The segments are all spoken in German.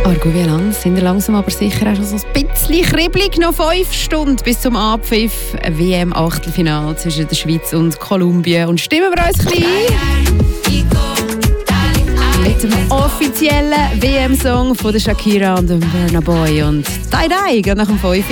Argo-Violans sind langsam aber sicher auch schon so ein bisschen kribbelig. Noch 5 Stunden bis zum Abpfiff. WM-Achtelfinale zwischen der Schweiz und Kolumbien. Und stimmen wir uns ein bisschen mit dem offiziellen WM-Song von der Shakira und dem Burna Boy. Und «Die Die» geht nach dem 5.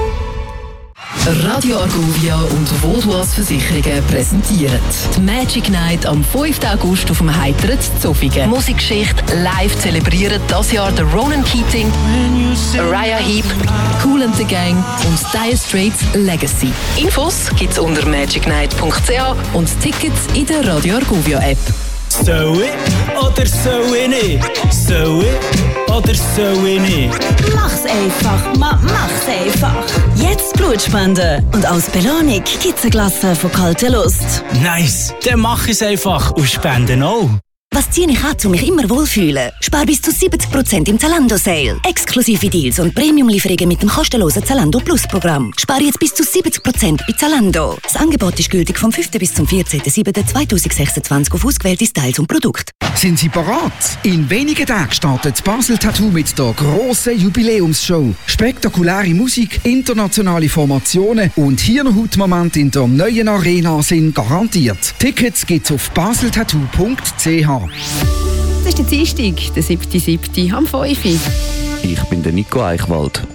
Radio Argovia und Vodouas Versicherungen präsentieren die Magic Night am 5. August auf dem Heiteren Zofingen. Musikgeschichte live zelebrieren das Jahr der Ronan Keating, Uriah Heep, Kool and the Gang und Dire Straits Legacy. Infos gibt's unter magicnight.ch und Tickets in der Radio Argovia App. Soll ich oder soll ich nicht? Soll ich oder soll ich nicht? Mach's einfach, mach's einfach. Jetzt Blutspenden. Und als Belohnung gibt's eine Glasse von kalter Lust. Nice, dann mach ich's einfach und spenden auch. Was ziehe ich an, um mich immer wohlfühlen? Spar bis zu 70% im Zalando-Sale. Exklusive Deals und Premium-Lieferungen mit dem kostenlosen Zalando Plus-Programm. Spar jetzt bis zu 70% bei Zalando. Das Angebot ist gültig vom 5. bis zum 14.07.2026 auf ausgewählte Styles und Produkte. Sind Sie bereit? In wenigen Tagen startet Basel Tattoo mit der grossen Jubiläumsshow. Spektakuläre Musik, internationale Formationen und Hirnhautmomente in der neuen Arena sind garantiert. Tickets gibt's auf baseltattoo.ch. Das ist der Dienstag, der 7.7. am 5. Ich bin der Nico Eichwald.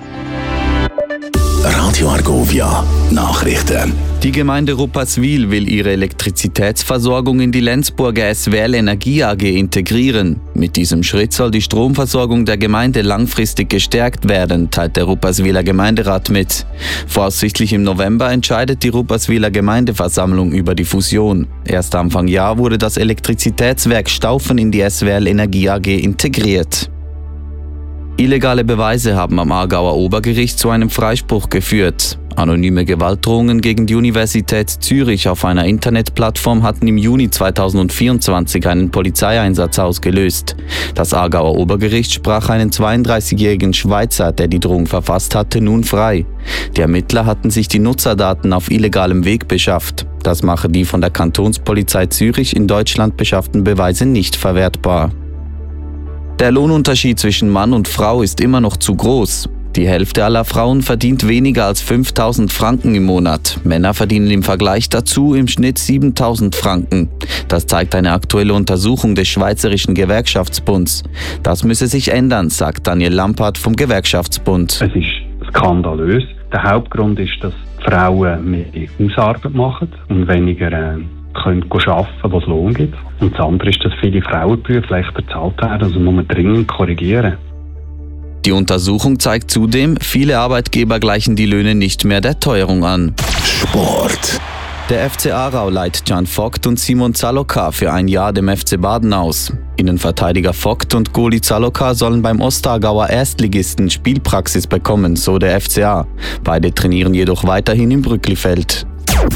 Radio Argovia Nachrichten. Die Gemeinde Rupperswil will ihre Elektrizitätsversorgung in die Lenzburger SWL Energie AG integrieren. Mit diesem Schritt soll die Stromversorgung der Gemeinde langfristig gestärkt werden, teilt der Rupperswiler Gemeinderat mit. Voraussichtlich im November entscheidet die Rupperswiler Gemeindeversammlung über die Fusion. Erst Anfang Jahr wurde das Elektrizitätswerk Staufen in die SWL Energie AG integriert. Illegale Beweise haben am Aargauer Obergericht zu einem Freispruch geführt. Anonyme Gewaltdrohungen gegen die Universität Zürich auf einer Internetplattform hatten im Juni 2024 einen Polizeieinsatz ausgelöst. Das Aargauer Obergericht sprach einen 32-jährigen Schweizer, der die Drohung verfasst hatte, nun frei. Die Ermittler hatten sich die Nutzerdaten auf illegalem Weg beschafft. Das mache die von der Kantonspolizei Zürich in Deutschland beschafften Beweise nicht verwertbar. Der Lohnunterschied zwischen Mann und Frau ist immer noch zu groß. Die Hälfte aller Frauen verdient weniger als 5.000 Franken im Monat. Männer verdienen im Vergleich dazu im Schnitt 7.000 Franken. Das zeigt eine aktuelle Untersuchung des Schweizerischen Gewerkschaftsbunds. Das müsse sich ändern, sagt Daniel Lampert vom Gewerkschaftsbund. Es ist skandalös. Der Hauptgrund ist, dass Frauen mehr Hausarbeit machen und weniger können arbeiten, wo es Lohn gibt. Und das andere ist, dass viele Frauenberufe schlechter bezahlt werden. Also muss man dringend korrigieren. Die Untersuchung zeigt zudem, viele Arbeitgeber gleichen die Löhne nicht mehr der Teuerung an. Sport. Der FC Aarau leiht Can Vogt und Simon Zaloka für ein Jahr dem FC Baden aus. Innenverteidiger Vogt und Goalie Zaloka sollen beim Ostaargauer Erstligisten Spielpraxis bekommen, so der FCA. Beide trainieren jedoch weiterhin im Brücklifeld.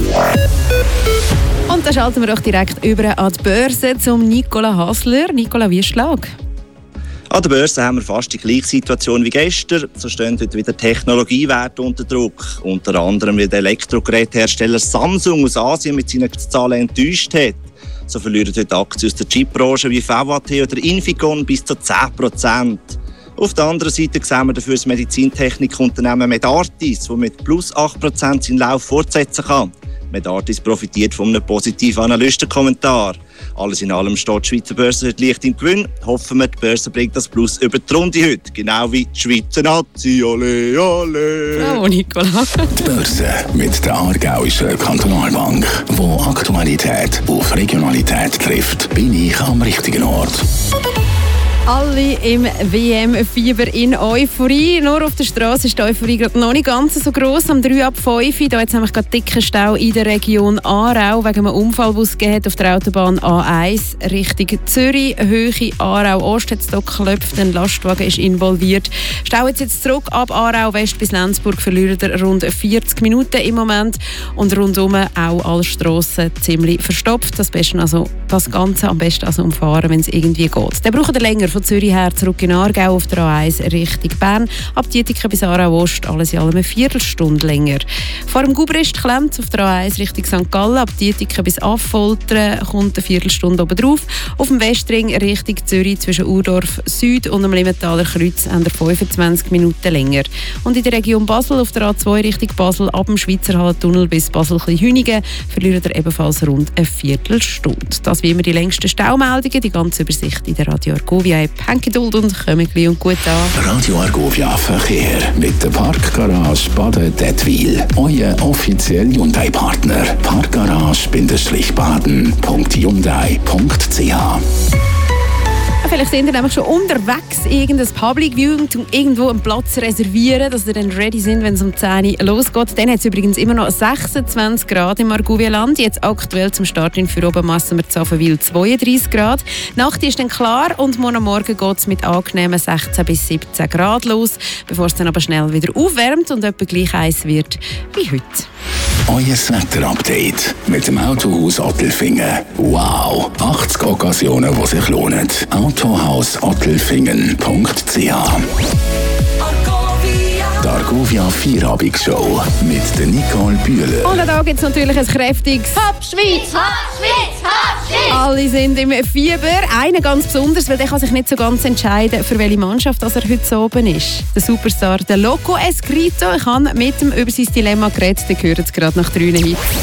Und dann schalten wir doch direkt über an die Börse zum Nicola Hasler. Nicola, wie ist die Lage? An der Börse haben wir fast die gleiche Situation wie gestern. So stehen heute wieder Technologiewerte unter Druck. Unter anderem, weil der Elektrogerätehersteller Samsung aus Asien mit seinen Zahlen enttäuscht hat. So verlieren heute Aktien aus der Chipbranche wie VAT oder Inficon bis zu 10%. Auf der anderen Seite sehen wir dafür das Medizintechnikunternehmen Medartis, das mit plus 8% seinen Lauf fortsetzen kann. Medartis profitiert von einem positiven Analystenkommentar. Alles in allem steht die Schweizer Börse heute leicht im Gewinn. Hoffen wir, die Börse bringt das Plus über die Runde heute. Genau wie die Schweizer Nazi. Ole, ole. Bravo, Nicola. Die Börse mit der Aargauischen Kantonalbank, wo Aktualität auf Regionalität trifft, bin ich am richtigen Ort. Alle im WM-Fieber in Euphorie. Nur auf der Straße ist die Euphorie gerade noch nicht ganz so gross. Am 3 ab 5 da jetzt nämlich gerade dicken Stau in der Region Aarau wegen einem Unfall, den es auf der Autobahn A1 Richtung Zürich. Höhe Aarau-Ost hat es da geklopft, ein Lastwagen ist involviert. Stau jetzt zurück ab Aarau West bis Lenzburg verliert er rund 40 Minuten im Moment und rundum auch alle Strassen ziemlich verstopft. Das Ganze am besten also umfahren, wenn es irgendwie geht. Dann braucht ihr länger von Zürich her zurück in Aargau auf der A1 Richtung Bern. Ab Dietiken bis Aarau Ost, alles in allem eine Viertelstunde länger. Vor dem Gubrist klemmt auf der A1 Richtung St. Gallen. Ab Dietiken bis Affoltern kommt eine Viertelstunde oben drauf. Auf dem Westring Richtung Zürich zwischen Urdorf Süd und dem Limentaler Kreuz haben wir 25 Minuten länger. Und in der Region Basel auf der A2 Richtung Basel ab dem Schweizer Hallentunnel bis Basel-Hüningen verlieren wir ebenfalls rund eine Viertelstunde. Das wie immer die längsten Staumeldungen, die ganze Übersicht in der Radio Argovia App. Habt Geduld und kommen gleich und gut an. Radio Argovia Verkehr mit der Parkgarage Baden-Dettwil. Euer offizieller Hyundai-Partner. Parkgarage-baden.hyundai.ch. Vielleicht sind ihr nämlich schon unterwegs, irgendein Public Viewing, um irgendwo einen Platz zu reservieren, dass ihr dann ready sind, wenn es um 10 Uhr losgeht. Dann hat es übrigens immer noch 26 Grad im Argovia-Land. Jetzt aktuell zum Start in Füroben messen wir Zafenwil 32 Grad. Die Nacht ist dann klar und morgen geht es mit angenehmen 16 bis 17 Grad los, bevor es dann aber schnell wieder aufwärmt und etwa gleich heiß wird wie heute. Euer Wetter-Update mit dem Autohaus Ottelfingen. Wow! 80 Occasionen, die sich lohnen. Autohaus-Ottelfingen.ch. Die Argovia Vierabendsshow mit der Nicole Bühler. Und da gibt es natürlich ein kräftiges Hopp Schweiz! Hopp Schweiz! Hopp Schweiz! Alle sind im Fieber. Einer ganz besonders, weil der kann sich nicht so ganz entscheiden, für welche Mannschaft er heute so oben ist. Der Superstar, der Loco Escrito. Ich habe mit dem über sein Dilemma geredet. Den hören Sie gerade nach 3 Hits.